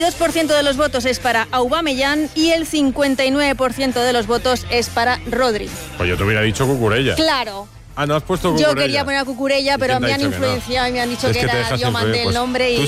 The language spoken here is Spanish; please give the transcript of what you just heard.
2% de los votos es para Aubameyang y el 59% de los votos es para Rodri. Pues yo te hubiera dicho Cucurella. Claro. Ah, no has puesto Cucurella. Yo quería poner a Cucurella, pero me han influenciado y me han dicho que yo mandé el nombre y